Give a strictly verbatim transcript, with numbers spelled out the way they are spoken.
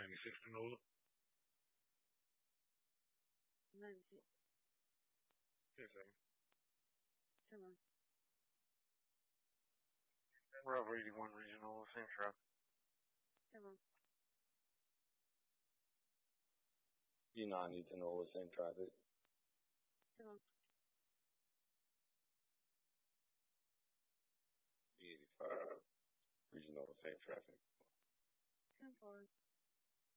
ninety-six Canola. ninety-six. Yes, sir. Seven. Bravo eighty-one Regional, same traffic. Seven. B nine Canola, same traffic. Seven. B eighty-five Regional, same traffic. Ten four.